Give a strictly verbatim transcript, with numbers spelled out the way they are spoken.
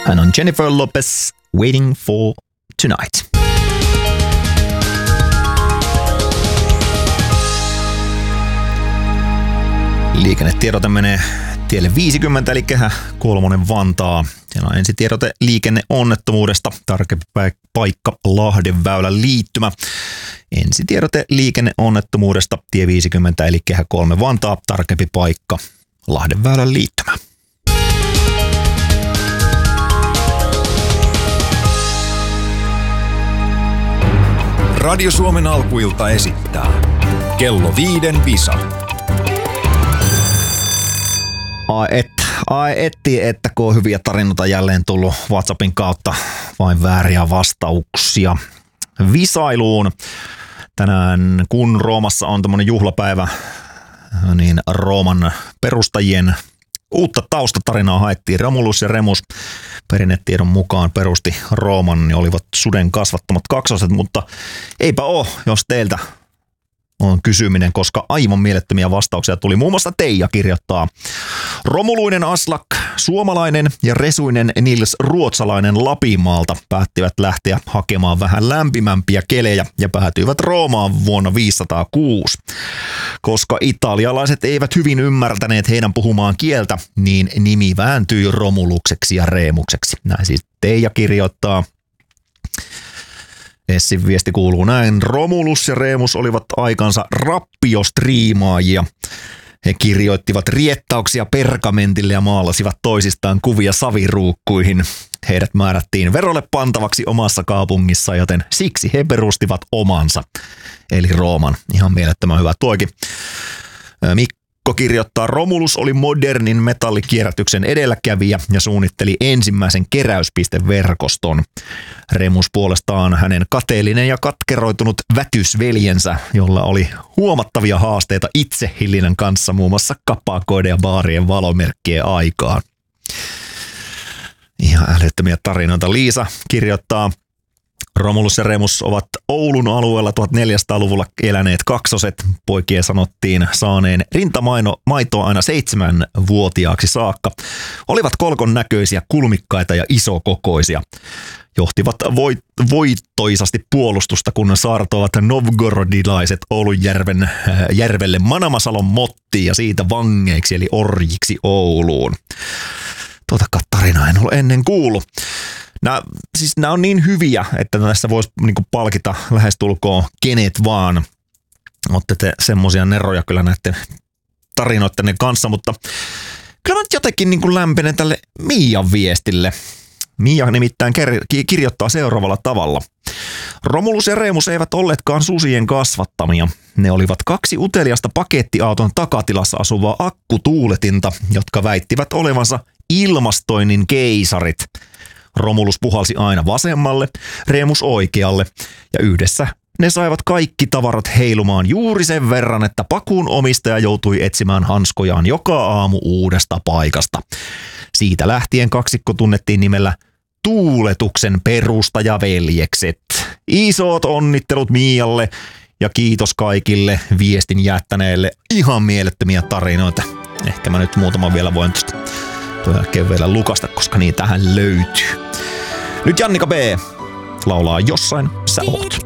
Hän on Jennifer Lopez, Waiting for Tonight. Liikennetiedote menee tielle viisikymmentä, eli Kehä kolmonen Vantaa. Siellä on ensitiedote liikenneonnettomuudesta, tarkempi paikka Lahdenväylän liittymä. Ensitiedote liikenneonnettomuudesta, tie viisikymmentä, eli Kehä kolme Vantaa, tarkempi paikka Lahdenväylän liittymä. Radio Suomen alkuilta esittää Kello viiden visa. Ai et, ai etti, että kun on hyviä tarinoita jälleen tullut WhatsAppin kautta, vain vääriä vastauksia visailuun. Tänään kun Roomassa on tämmöinen juhlapäivä, niin Rooman perustajien uutta taustatarinaa haettiin. Romulus ja Remus perinnetiedon mukaan perusti Rooman, niin olivat suden kasvattamat kaksoset, mutta eipä oo, jos teiltä on kysyminen, koska aivan mielettömiä vastauksia tuli. Muun muassa Teija kirjoittaa: Romuluinen Aslak, suomalainen ja Resuinen Nils, ruotsalainen Lapinmaalta, päättivät lähteä hakemaan vähän lämpimämpiä kelejä ja päätyivät Roomaan vuonna viisisataakuusi. Koska italialaiset eivät hyvin ymmärtäneet heidän puhumaan kieltä, niin nimi vääntyi Romulukseksi ja Reemukseksi. Näin siis Teija kirjoittaa. Essin viesti kuuluu näin: Romulus ja Remus olivat aikansa rappiostriimaajia. He kirjoittivat riettauksia pergamentille ja maalasivat toisistaan kuvia saviruukkuihin. Heidät määrättiin verolle pantavaksi omassa kaupungissa, joten siksi he perustivat omansa, eli Rooman. Ihan mielettömän hyvä tuokin. Mikko kirjoittaa: Romulus oli modernin metallikierrätyksen edelläkävijä ja suunnitteli ensimmäisen keräyspisteverkoston. Remus puolestaan hänen kateellinen ja katkeroitunut vätysveljensä, jolla oli huomattavia haasteita itsehillinnän kanssa muun muassa kapakoiden ja baarien valomerkkien aikaan. Ihan älyttömiä tarinoita. Liisa kirjoittaa: Romulus ja Remus ovat Oulun alueella tuhatneljäsataaluvulla eläneet kaksoset. Poikien sanottiin saaneen rintamaitoa aina seitsemänvuotiaaksi saakka. Olivat kolkon näköisiä, kulmikkaita ja isokokoisia. Johtivat voit- voittoisasti puolustusta, kun saartoivat novgorodilaiset Oulunjärven äh, järvelle Manamasalon mottiin ja siitä vangeiksi eli orjiksi Ouluun. Tuota tarinaa en ole ennen kuullut. Nämä, siis nämä on niin hyviä, että tässä voisi niinku palkita lähestulkoon kenet vaan. Olette te semmoisia neroja kyllä näiden tarinoiden kanssa, mutta kyllä mä nyt jotenkin niinku lämpenen tälle Miian viestille. Miia nimittäin kirjoittaa seuraavalla tavalla: Romulus ja Remus eivät olleetkaan susien kasvattamia. Ne olivat kaksi uteliasta pakettiauton takatilassa asuvaa akkutuuletinta, jotka väittivät olevansa ilmastoinnin keisarit. Romulus puhalsi aina vasemmalle, Remus oikealle, ja yhdessä ne saivat kaikki tavarat heilumaan juuri sen verran, että pakuun omistaja joutui etsimään hanskojaan joka aamu uudesta paikasta. Siitä lähtien kaksikko tunnettiin nimellä Tuuletuksen perustajaveljekset. Isot onnittelut Mialle ja kiitos kaikille viestin jättäneille. Ihan mielettömiä tarinoita. Ehkä mä nyt muutaman vielä voin tuosta tuon jälkeen vielä lukasta, koska niitähän löytyy. Nyt Jannika B laulaa Jossain sä oot.